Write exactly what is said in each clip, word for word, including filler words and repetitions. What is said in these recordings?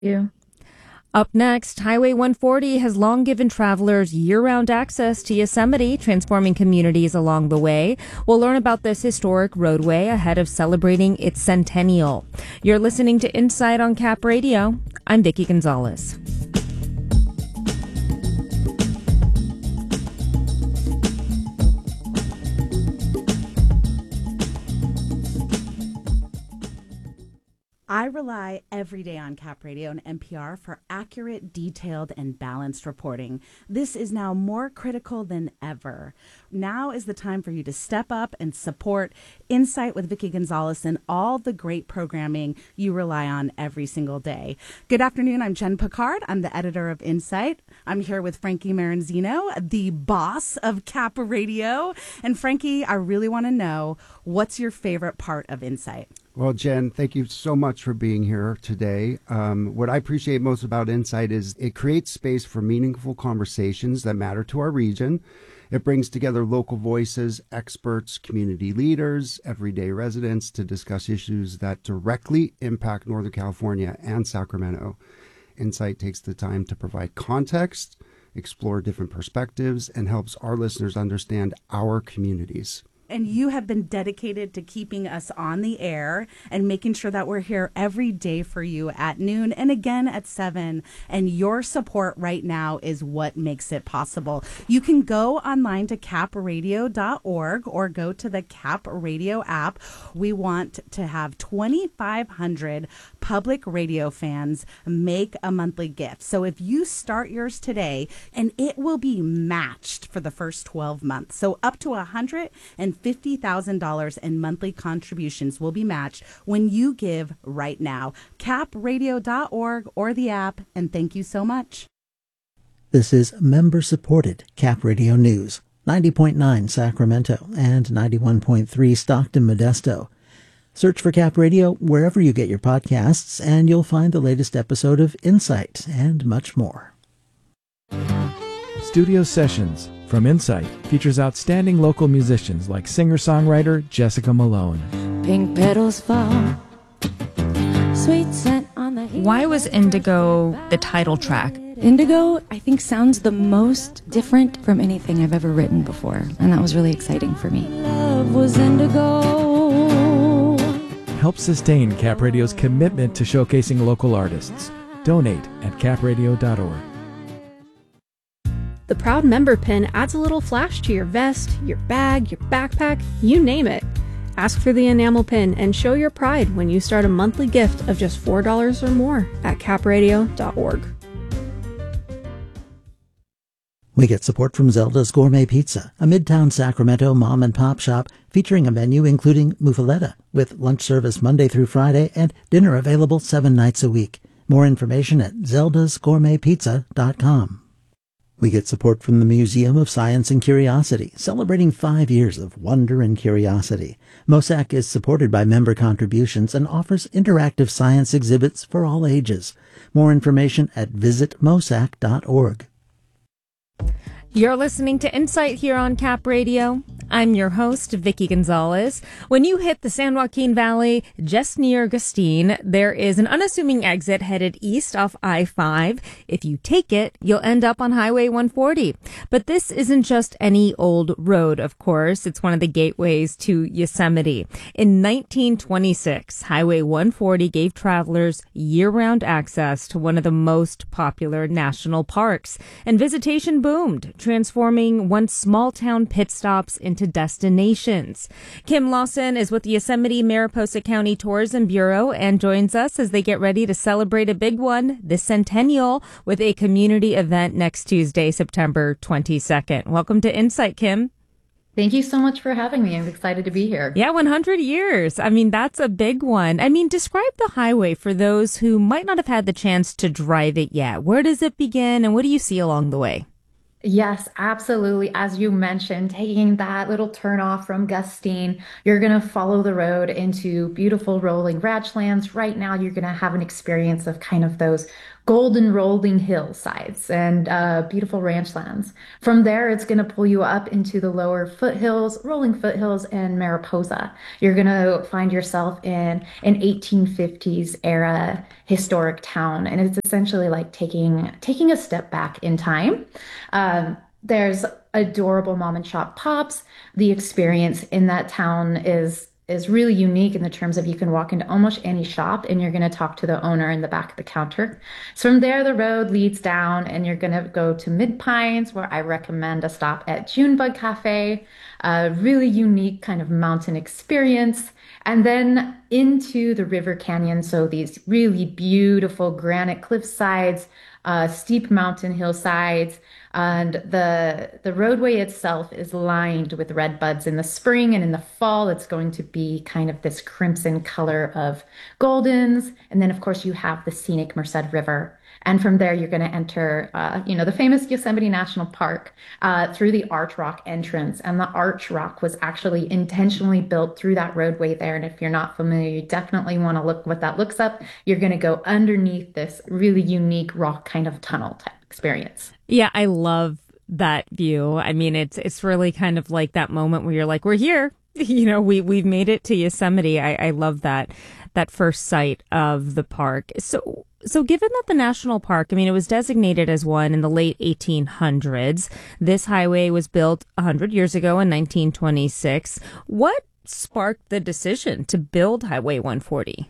You. Up next, Highway one forty has long given travelers year-round access to Yosemite, transforming communities along the way. We'll learn about this historic roadway ahead of celebrating its centennial. You're listening to Insight on Cap Radio. I'm Vicki Gonzalez. I rely every day on Cap Radio and N P R for accurate, detailed, and balanced reporting. This is now more critical than ever. Now is the time for you to step up and support Insight with Vicki Gonzalez and all the great programming you rely on every single day. Good afternoon. I'm Jen Picard. I'm the editor of Insight. I'm here with Frankie Maranzino, the boss of Cap Radio. And Frankie, I really want to know, what's your favorite part of Insight? Well, Jen, thank you so much for being here today. Um, what I appreciate most about Insight is it creates space for meaningful conversations that matter to our region. It brings together local voices, experts, community leaders, everyday residents to discuss issues that directly impact Northern California and Sacramento. Insight takes the time to provide context, explore different perspectives, and helps our listeners understand our communities. And you have been dedicated to keeping us on the air and making sure that we're here every day for you at noon and again at seven. And your support right now is what makes it possible. You can go online to cap radio dot org or go to the Cap Radio app. We want to have twenty-five hundred public radio fans make a monthly gift. So if you start yours today, and it will be matched for the first twelve months. So up to one hundred fifty thousand dollars in monthly contributions will be matched when you give right now. cap radio dot org or the app, and thank you so much. This is member-supported Cap Radio News, ninety point nine Sacramento and ninety-one point three Stockton Modesto. Search for Cap Radio wherever you get your podcasts, and you'll find the latest episode of Insight and much more. Studio Sessions from Insight features outstanding local musicians like singer-songwriter Jessica Malone. Pink petals fall. Sweet scent on the hill. Why was Indigo the title track? Indigo, I think, sounds the most different from anything I've ever written before, and that was really exciting for me. Love was indigo. Help sustain Cap Radio's commitment to showcasing local artists. Donate at cap radio dot org. The Proud Member Pin adds a little flash to your vest, your bag, your backpack, you name it. Ask for the enamel pin and show your pride when you start a monthly gift of just four dollars or more at cap radio dot org. We get support from Zelda's Gourmet Pizza, a Midtown Sacramento mom and pop shop featuring a menu including muffaletta, with lunch service Monday through Friday and dinner available seven nights a week. More information at zeldas gourmet pizza dot com. We get support from the Museum of Science and Curiosity, celebrating five years of wonder and curiosity. MOSAC is supported by member contributions and offers interactive science exhibits for all ages. More information at visit mosac dot org. You're listening to Insight here on Cap Radio. I'm your host, Vicki Gonzalez. When you hit the San Joaquin Valley, just near Gustine, there is an unassuming exit headed east off I five. If you take it, you'll end up on Highway one forty. But this isn't just any old road, of course. It's one of the gateways to Yosemite. In nineteen twenty-six, Highway one forty gave travelers year-round access to one of the most popular national parks, and visitation boomed, transforming once small-town pit stops into destinations. Kim Lawson is with the Yosemite Mariposa County Tourism Bureau and joins us as they get ready to celebrate a big one, the centennial, with a community event next Tuesday, September twenty-second. Welcome to Insight, Kim. Thank you so much for having me. I'm excited to be here. Yeah, one hundred years. I mean, that's a big one. I mean, describe the highway for those who might not have had the chance to drive it yet. Where does it begin and what do you see along the way? Yes, absolutely. As you mentioned, taking that little turn off from Gustine, you're going to follow the road into beautiful rolling ranchlands. Right now, you're going to have an experience of kind of those golden rolling hillsides and uh, beautiful ranch lands. From there, it's going to pull you up into the lower foothills, rolling foothills, and Mariposa. You're going to find yourself in an eighteen fifties era historic town, and it's essentially like taking taking a step back in time. Um, there's adorable mom and shop pops. The experience in that town is is really unique in the terms of you can walk into almost any shop and you're going to talk to the owner in the back of the counter. So from there, the road leads down and you're going to go to Mid Pines, where I recommend a stop at Junebug Cafe, a really unique kind of mountain experience. And then into the River Canyon. So these really beautiful granite cliff sides, uh, steep mountain hillsides, and the the roadway itself is lined with red buds. In the spring and in the fall, it's going to be kind of this crimson color of goldens. And then, of course, you have the scenic Merced River. And from there, you're going to enter, uh, you know, the famous Yosemite National Park uh, through the Arch Rock entrance. And the Arch Rock was actually intentionally built through that roadway there. And if you're not familiar, you definitely want to look what that looks up. You're going to go underneath this really unique rock kind of tunnel type experience. Yeah, I love that view. I mean, it's it's really kind of like that moment where you're like, we're here. You know, we we've made it to Yosemite. I, I love that that first sight of the park. So. So given that the national park, I mean, it was designated as one in the late eighteen hundreds, this highway was built one hundred years ago in nineteen twenty-six. What sparked the decision to build Highway one forty?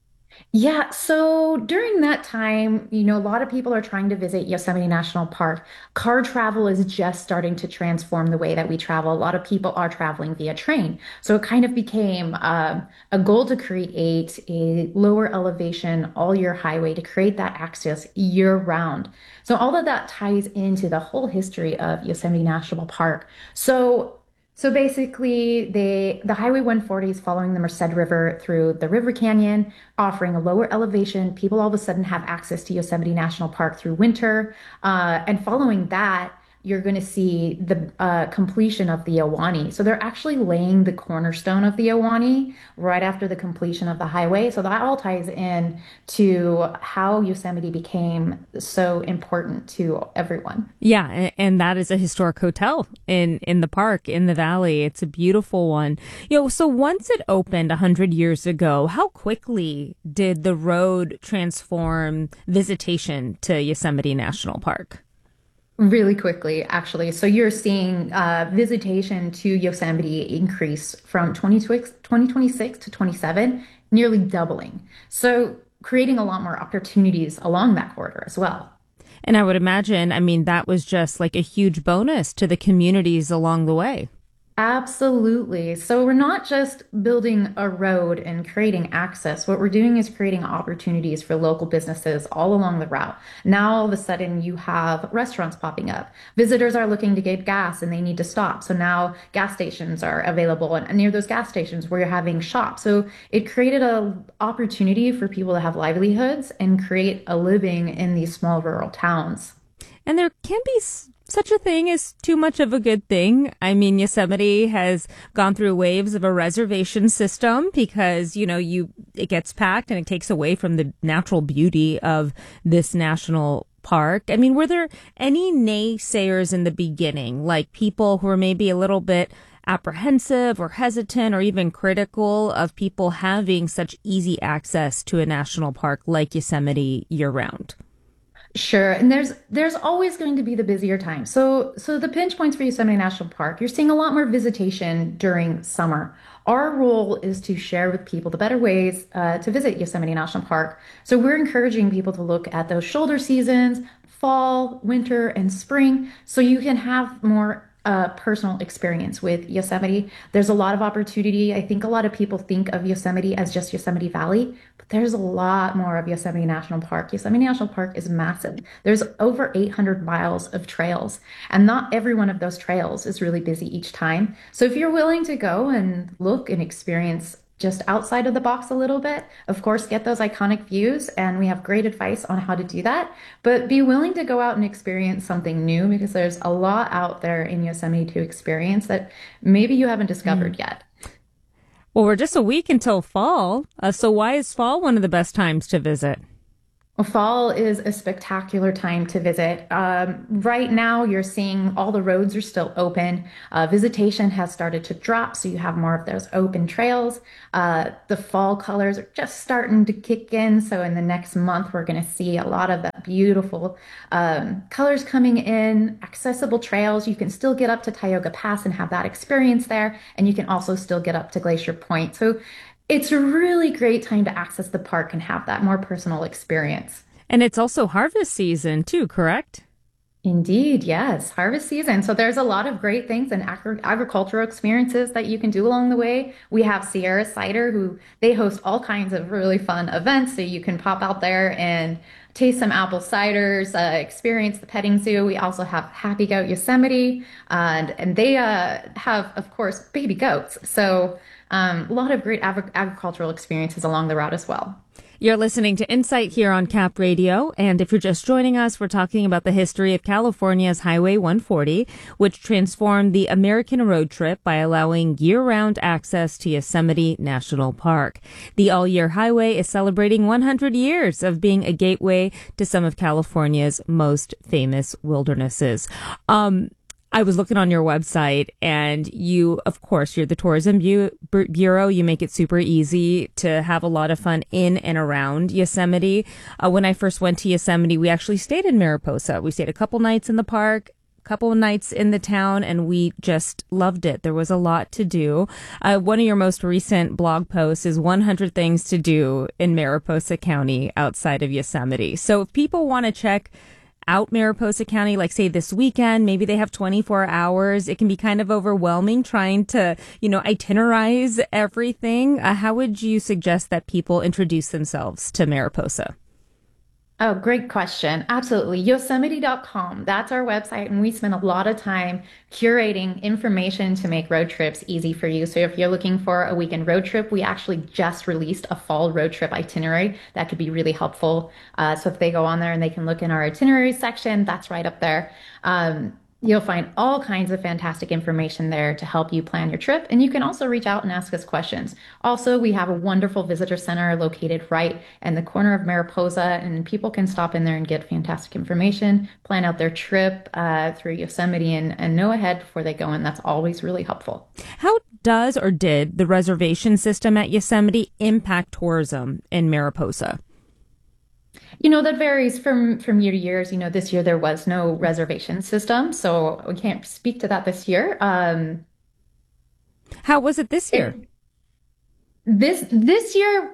Yeah, so during that time, you know, a lot of people are trying to visit Yosemite National Park. Car travel is just starting to transform the way that we travel. A lot of people are traveling via train. So it kind of became um, a goal to create a lower elevation all year highway to create that access year round. So all of that ties into the whole history of Yosemite National Park. So So basically, they, the Highway one forty is following the Merced River through the River Canyon, offering a lower elevation. People all of a sudden have access to Yosemite National Park through winter. Uh, and following that, you're going to see the uh, completion of the Ahwahnee. So they're actually laying the cornerstone of the Ahwahnee right after the completion of the highway. So that all ties in to how Yosemite became so important to everyone. Yeah, and, and that is a historic hotel in, in the park, in the valley. It's a beautiful one. You know, so once it opened one hundred years ago, how quickly did the road transform visitation to Yosemite National Park? Really quickly, actually. So you're seeing uh, visitation to Yosemite increase from twenty twenty-six to twenty-seven, nearly doubling. So creating a lot more opportunities along that corridor as well. And I would imagine, I mean, that was just like a huge bonus to the communities along the way. Absolutely. So we're not just building a road and creating access. What we're doing is creating opportunities for local businesses all along the route. Now, all of a sudden, you have restaurants popping up. Visitors are looking to get gas and they need to stop. So now gas stations are available. And near those gas stations where you're having shops. So it created an opportunity for people to have livelihoods and create a living in these small rural towns. And there can be such a thing as too much of a good thing. I mean, Yosemite has gone through waves of a reservation system because, you know, you it gets packed and it takes away from the natural beauty of this national park. I mean, were there any naysayers in the beginning, like people who were maybe a little bit apprehensive or hesitant or even critical of people having such easy access to a national park like Yosemite year round? Sure. And there's there's always going to be the busier time. So so the pinch points for Yosemite National Park, you're seeing a lot more visitation during summer. Our role is to share with people the better ways uh, to visit Yosemite National Park. So we're encouraging people to look at those shoulder seasons, fall, winter, and spring, so you can have more uh, personal experience with Yosemite. There's a lot of opportunity. I think a lot of people think of Yosemite as just Yosemite Valley, but there's a lot more of Yosemite National Park. Yosemite National Park is massive. There's over eight hundred miles of trails, and not every one of those trails is really busy each time. So if you're willing to go and look and experience just outside of the box a little bit, of course, get those iconic views, and we have great advice on how to do that. But be willing to go out and experience something new, because there's a lot out there in Yosemite to experience that maybe you haven't discovered mm. yet. Well, we're just a week until fall. Uh, so why is fall one of the best times to visit? Fall is a spectacular time to visit. Um, right now, you're seeing all the roads are still open. Uh, visitation has started to drop, so you have more of those open trails. Uh, the fall colors are just starting to kick in. So in the next month, we're going to see a lot of that beautiful um, colors coming in, accessible trails. You can still get up to Tioga Pass and have that experience there. And you can also still get up to Glacier Point. So it's a really great time to access the park and have that more personal experience. And it's also harvest season too, correct? Indeed, yes. Harvest season. So there's a lot of great things and agri- agricultural experiences that you can do along the way. We have Sierra Cider, who they host all kinds of really fun events. So you can pop out there and taste some apple ciders, uh, experience the petting zoo. We also have Happy Goat Yosemite, and, and they uh, have, of course, baby goats. So um, a lot of great ag- agricultural experiences along the route as well. You're listening to Insight here on Cap Radio, and if you're just joining us, we're talking about the history of California's Highway one forty, which transformed the American road trip by allowing year-round access to Yosemite National Park. The all-year highway is celebrating one hundred years of being a gateway to some of California's most famous wildernesses. Um, I was looking on your website, and you, of course, you're the Tourism Bu- Bureau. You make it super easy to have a lot of fun in and around Yosemite. Uh, when I first went to Yosemite, we actually stayed in Mariposa. We stayed a couple nights in the park, a couple of nights in the town, and we just loved it. There was a lot to do. Uh, one of your most recent blog posts is one hundred things to do in Mariposa County outside of Yosemite. So if people want to check out Mariposa County, like say this weekend, maybe they have twenty-four hours. It can be kind of overwhelming trying to, you know, itinerize everything. Uh, how would you suggest that people introduce themselves to Mariposa? Oh, great question. Absolutely. Yosemite dot com. That's our website. And we spend a lot of time curating information to make road trips easy for you. So if you're looking for a weekend road trip, we actually just released a fall road trip itinerary that could be really helpful. Uh, so if they go on there and they can look in our itinerary section, that's right up there. Um, You'll find all kinds of fantastic information there to help you plan your trip. And you can also reach out and ask us questions. Also, we have a wonderful visitor center located right in the corner of Mariposa, and people can stop in there and get fantastic information, plan out their trip uh, through Yosemite, and, and know ahead before they go in. That's always really helpful. How does or did the reservation system at Yosemite impact tourism in Mariposa? You know, that varies from, from year to year. You know, this year there was no reservation system, so we can't speak to that this year. Um, How was it this year? It, this this year,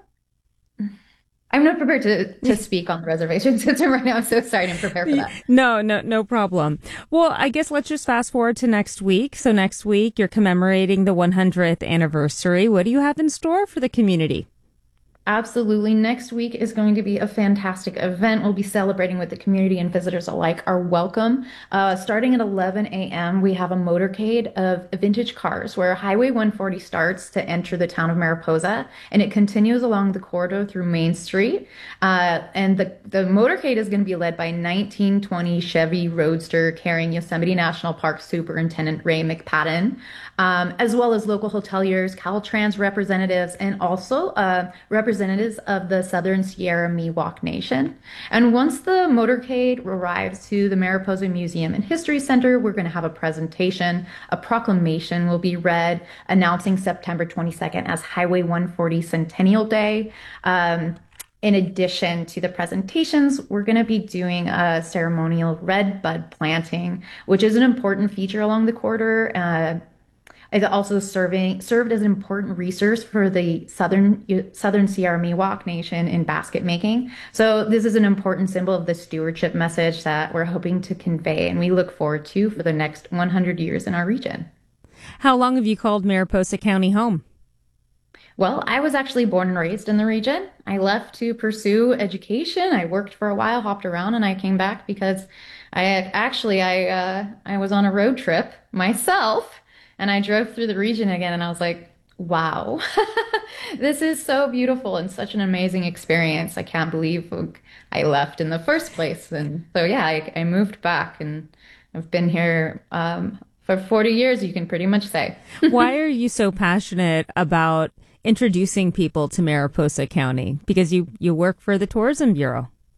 I'm not prepared to, to speak on the reservation system right now. I'm so sorry, I didn't prepare for that. No, no, no problem. Well, I guess let's just fast forward to next week. So next week, you're commemorating the one hundredth anniversary. What do you have in store for the community? Absolutely. Next week is going to be a fantastic event. We'll be celebrating with the community and visitors alike are welcome. Uh, starting at eleven a.m., we have a motorcade of vintage cars where Highway one forty starts to enter the town of Mariposa, and it continues along the corridor through Main Street. Uh, and the, the motorcade is going to be led by nineteen twenty Chevy Roadster carrying Yosemite National Park Superintendent Ray McPadden, um, as well as local hoteliers, Caltrans representatives, and also uh, representatives representatives of the Southern Sierra Miwok Nation. And once the motorcade arrives to the Mariposa Museum and History Center, we're going to have a presentation. A proclamation will be read announcing September twenty-second as Highway one forty Centennial Day. Um, in addition to the presentations, we're going to be doing a ceremonial red bud planting, which is an important feature along the corridor. Uh, It's also serving served as an important resource for the Southern Southern Sierra Miwok Nation in basket making. So this is an important symbol of the stewardship message that we're hoping to convey, and we look forward to for the next one hundred years in our region. How long have you called Mariposa County home? Well, I was actually born and raised in the region. I left to pursue education. I worked for a while, hopped around, and I came back because I actually I uh, I was on a road trip myself. And I drove through the region again, and I was like, wow, this is so beautiful and such an amazing experience. I can't believe I left in the first place. And so, yeah, I, I moved back, and I've been here um, for forty years, you can pretty much say. Why are you so passionate about introducing people to Mariposa County? Because you, you work for the Tourism Bureau.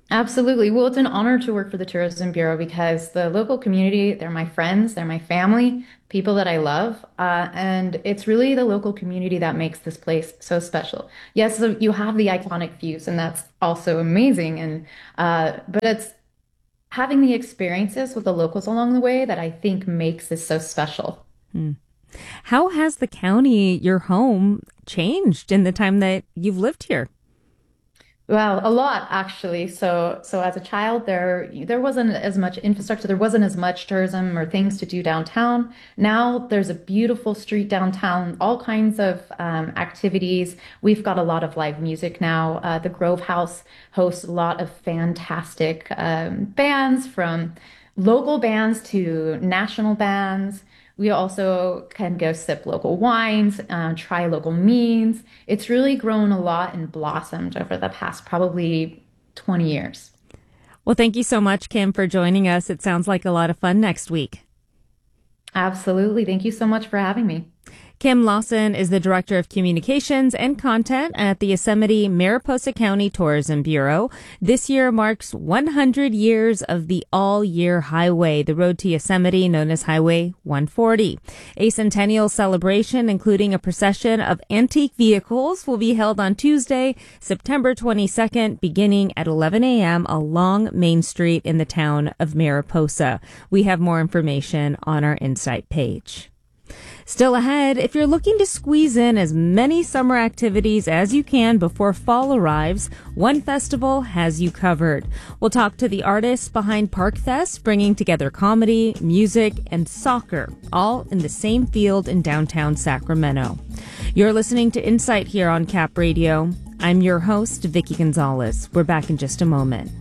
Absolutely. Well, it's an honor to work for the Tourism Bureau because the local community, they're my friends, they're my family, people that I love. Uh, and it's really the local community that makes this place so special. Yes, so you have the iconic views, and that's also amazing. And uh, but it's having the experiences with the locals along the way that I think makes this so special. Hmm. How has the county, your home, changed in the time that you've lived here? Well, a lot actually. So, so as a child, there there wasn't as much infrastructure. There wasn't as much tourism or things to do downtown. Now there's a beautiful street downtown, all kinds of um, activities. We've got a lot of live music now. Uh, the Grove House hosts a lot of fantastic um, bands, from local bands to national bands. We also can go sip local wines, um, try local meads. It's really grown a lot and blossomed over the past probably twenty years. Well, thank you so much, Kim, for joining us. It sounds like a lot of fun next week. Absolutely. Thank you so much for having me. Kim Lawson is the Director of Communications and Content at the Yosemite Mariposa County Tourism Bureau. This year marks one hundred years of the all-year highway, the road to Yosemite, known as Highway one forty. A centennial celebration, including a procession of antique vehicles, will be held on Tuesday, September twenty-second, beginning at eleven a.m. along Main Street in the town of Mariposa. We have more information on our Insight page. Still ahead, if you're looking to squeeze in as many summer activities as you can before fall arrives, One Festival has you covered. We'll talk to the artists behind Park Fest, bringing together comedy, music, and soccer, all in the same field in downtown Sacramento. You're listening to Insight here on Cap Radio. I'm your host, Vicky Gonzalez. We're back in just a moment.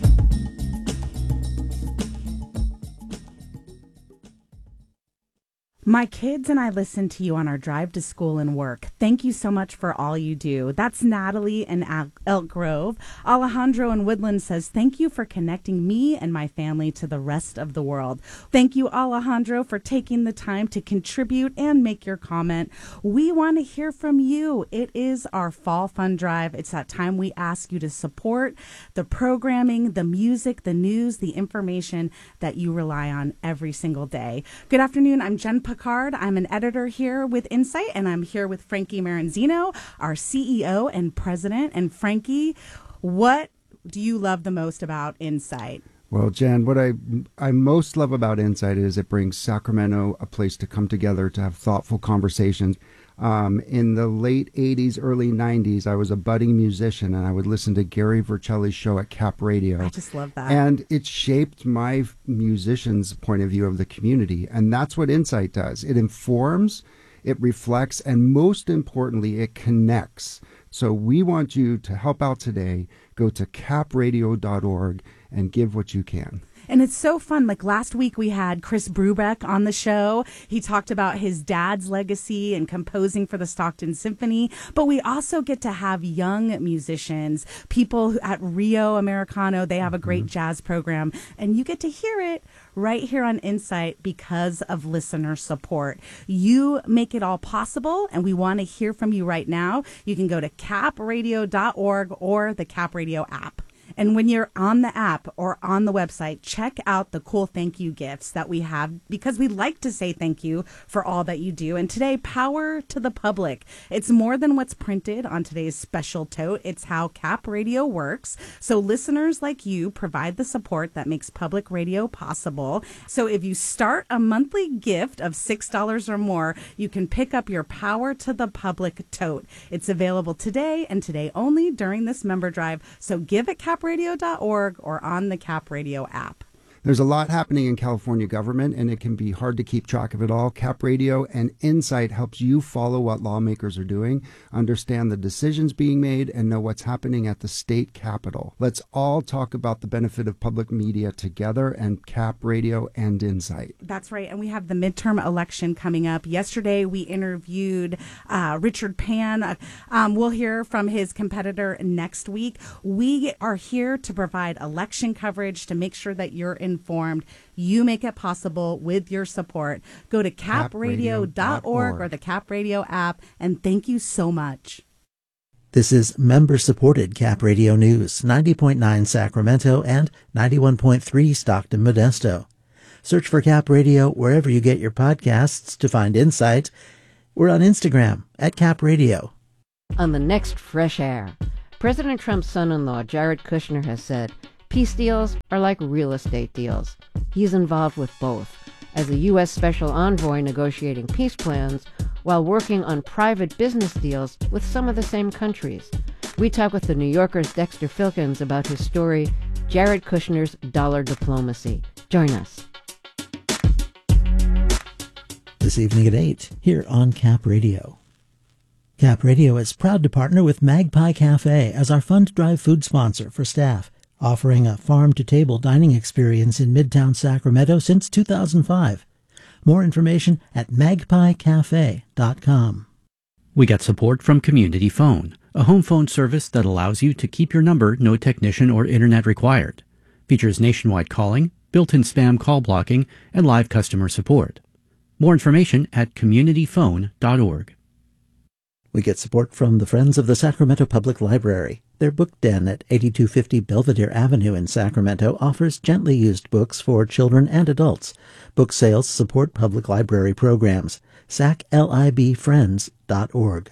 My kids and I listen to you on our drive to school and work. Thank you so much for all you do. That's Natalie in Elk Grove. Alejandro in Woodland says, thank you for connecting me and my family to the rest of the world. Thank you, Alejandro, for taking the time to contribute and make your comment. We want to hear from you. It is our Fall Fun Drive. It's that time we ask you to support the programming, the music, the news, the information that you rely on every single day. Good afternoon. I'm Jen Picard. I'm an editor here with Insight, and I'm here with Frankie Maranzino, our C E O and president. And Frankie, what do you love the most about Insight? Well, Jen, what I I most love about Insight is it brings Sacramento a place to come together to have thoughtful conversations. Um, in the late eighties, early nineties, I was a budding musician, and I would listen to Gary Vercelli's show at Cap Radio. I just love that. And it shaped my musician's point of view of the community. And that's what Insight does. It informs, it reflects, and most importantly, it connects. So we want you to help out today. Go to cap radio dot org and give what you can. And it's so fun. Like last week, we had Chris Brubeck on the show. He talked about his dad's legacy and composing for the Stockton Symphony. But we also get to have young musicians, people at Rio Americano. They have a great mm-hmm. jazz program. And you get to hear it right here on Insight because of listener support. You make it all possible, and we want to hear from you right now. You can go to cap radio dot org or the Cap Radio app. And when you're on the app or on the website, check out the cool thank you gifts that we have, because we like to say thank you for all that you do. And today, power to the public. It's more than what's printed on today's special tote. It's how Cap Radio works. So listeners like you provide the support that makes public radio possible. So if you start a monthly gift of six dollars or more, you can pick up your Power to the Public tote. It's available today and today only during this member drive. So give it cap radio dot org or on the Cap Radio app. There's a lot happening in California government, and it can be hard to keep track of it all. Cap Radio and Insight helps you follow what lawmakers are doing, understand the decisions being made, and know what's happening at the state capitol. Let's all talk about the benefit of public media together, and Cap Radio and Insight. That's right, and we have the midterm election coming up. Yesterday, we interviewed uh, Richard Pan. Um, we'll hear from his competitor next week. We are here to provide election coverage to make sure that you're in informed. You make it possible with your support. Go to cap radio dot org or the Cap Radio app, and thank you so much. This is member-supported Cap Radio News, ninety point nine Sacramento and ninety-one point three Stockton Modesto. Search for Cap Radio wherever you get your podcasts to find insight. We're on Instagram at Cap Radio. On the next Fresh Air, President Trump's son-in-law, Jared Kushner, has said, peace deals are like real estate deals. He's involved with both, as a U S special envoy negotiating peace plans while working on private business deals with some of the same countries. We talk with the New Yorker's Dexter Filkins about his story, Jared Kushner's Dollar Diplomacy. Join us. This evening at eight, here on Cap Radio. Cap Radio is proud to partner with Magpie Cafe as our fund drive food sponsor for staff, offering a farm-to-table dining experience in Midtown Sacramento since two thousand five. More information at magpie cafe dot com. We got support from Community Phone, a home phone service that allows you to keep your number, no technician or internet required. Features nationwide calling, built-in spam call blocking, and live customer support. More information at community phone dot org. We get support from the Friends of the Sacramento Public Library. Their book den at eighty-two fifty Belvedere Avenue in Sacramento offers gently used books for children and adults. Book sales support public library programs. sac lib friends dot org.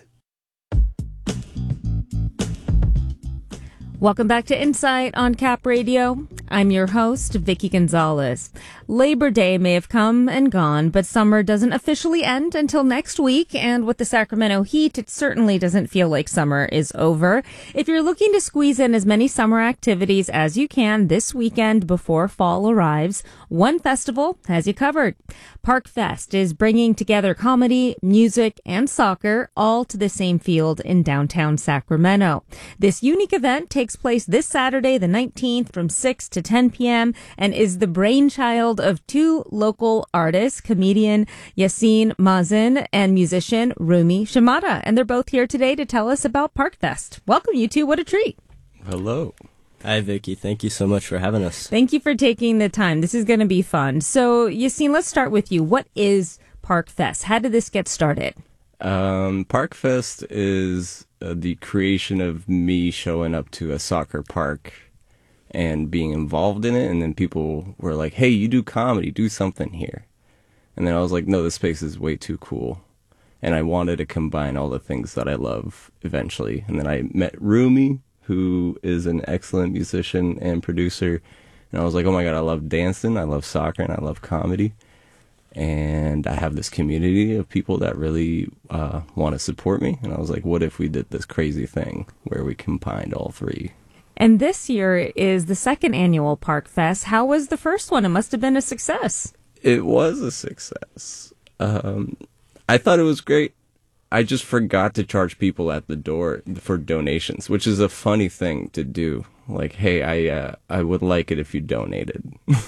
Welcome back to Insight on Cap Radio. I'm your host, Vicky Gonzalez. Labor Day may have come and gone, but summer doesn't officially end until next week. And with the Sacramento heat, it certainly doesn't feel like summer is over. If you're looking to squeeze in as many summer activities as you can this weekend before fall arrives, one festival has you covered. Park Fest is bringing together comedy, music, and soccer all to the same field in downtown Sacramento. This unique event takes place this Saturday, the nineteenth, from six to ten p.m. and is the brainchild of two local artists, comedian Yassine Mazen and musician Rumi Shimada. And they're both here today to tell us about Park Fest. Welcome, you two. What a treat. Hello. Hi, Vicky. Thank you so much for having us. Thank you for taking the time. This is going to be fun. So, Yassine, let's start with you. What is Park Fest? How did this get started? Um, Park Fest is uh, the creation of me showing up to a soccer park and being involved in it. And then people were like, hey, you do comedy, do something here. And then I was like, no, this space is way too cool. And I wanted to combine all the things that I love eventually. And then I met Rumi, who is an excellent musician and producer. And I was like, oh my God, I love dancing, I love soccer, and I love comedy. And I have this community of people that really uh, want to support me. And I was like, what if we did this crazy thing where we combined all three? And this year is the second annual Park Fest. How was the first one? It must have been a success. It was a success. Um, I thought it was great. I just forgot to charge people at the door for donations, which is a funny thing to do. Like, hey, I uh, I would like it if you donated.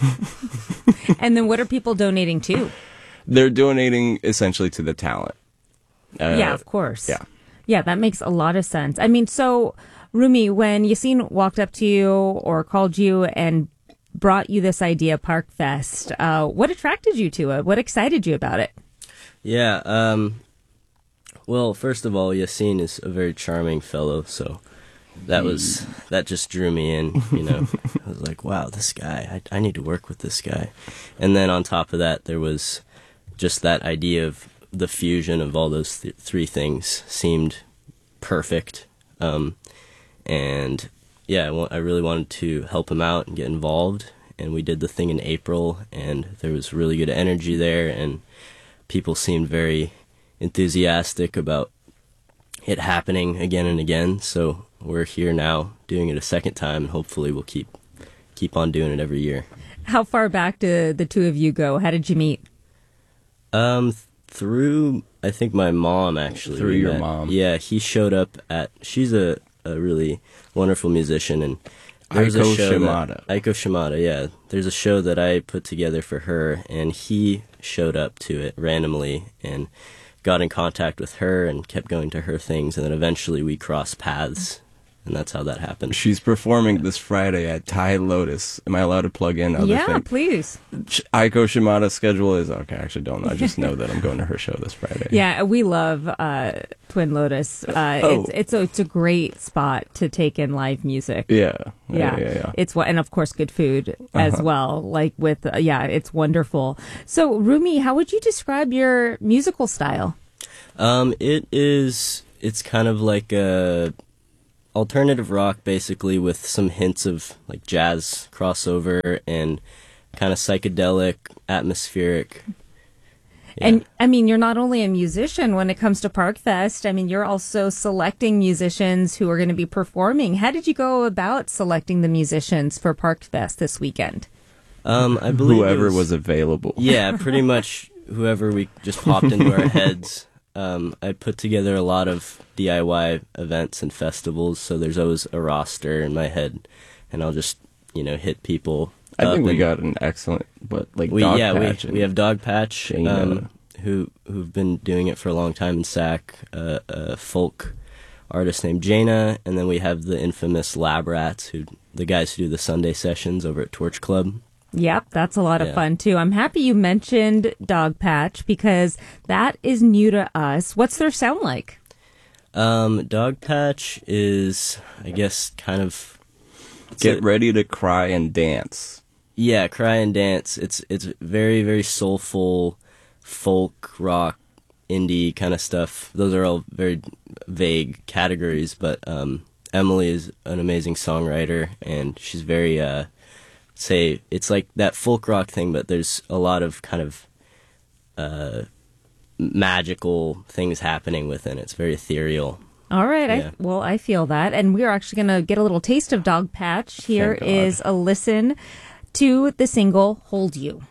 And then what are people donating to? They're donating essentially to the talent. Uh, yeah, of course. Yeah. Yeah, that makes a lot of sense. I mean, so, Rumi, when Yassine walked up to you or called you and brought you this idea, Park Fest, uh, what attracted you to it? What excited you about it? Yeah, um... well, first of all, Yassine is a very charming fellow, so that was that just drew me in, you know. I was like, wow, this guy, I, I need to work with this guy. And then on top of that, there was just that idea of the fusion of all those th- three things seemed perfect. Um, and yeah, I, wa- I really wanted to help him out and get involved. And we did the thing in April, and there was really good energy there, and people seemed very enthusiastic about it happening again and again. So we're here now doing it a second time, and hopefully we'll keep keep on doing it every year. How far back did the two of you go? How did you meet? Um, through, I think my mom, actually. Through your mom. Yeah, he showed up at, she's a, a really wonderful musician, and there was Aiko a show Shimada. That, Aiko Shimada, yeah. There's a show that I put together for her, and he showed up to it randomly, and got in contact with her and kept going to her things, and then eventually we crossed paths and that's how that happened. She's performing this Friday at Thai Lotus. Am I allowed to plug in other Yeah, things? please. Aiko Shimada's schedule is, okay, I actually don't know. I just know that I'm going to her show this Friday. Yeah, we love uh, Twin Lotus. Uh, Oh. it's, it's, a, it's a great spot to take in live music. Yeah. Yeah, Yeah, yeah, yeah. It's what, and of course, good food as Uh-huh. well. Like with, uh, yeah, it's wonderful. So, Rumi, how would you describe your musical style? Um, it is, it's kind of like a alternative rock, basically, with some hints of like jazz crossover and kind of psychedelic, atmospheric. Yeah. And I mean, you're not only a musician when it comes to ParkFest. I mean, you're also selecting musicians who are going to be performing. How did you go about selecting the musicians for ParkFest this weekend? Um, I believe it Whoever was available. Yeah, pretty much whoever we just popped into our heads. Um, I put together a lot of D I Y events and festivals, so there's always a roster in my head, and I'll just, you know, hit people. I up think we and- got an excellent, but like we, Dog yeah, Patch. we, and we have Dog Patch, Shayna. um, who who've been doing it for a long time in S A C, uh, a folk artist named Jaina, and then we have the infamous Lab Rats, who the guys who do the Sunday sessions over at Torch Club. Yep, that's a lot of Yeah. fun too. I'm happy you mentioned Dog Patch because that is new to us. What's their sound like? Um, Dog Patch is, I guess, kind of Get a- ready to cry and dance. Yeah, cry and dance. It's it's very very soulful, folk rock, indie kind of stuff. Those are all very vague categories, but um, Emily is an amazing songwriter, and she's very uh, say it's like that folk rock thing, but there's a lot of kind of uh, magical things happening within it. It's very ethereal. All right. Yeah. I, well, I feel that. And we're actually going to get a little taste of Dog Patch. Here Thank God. is a listen to the single Hold You.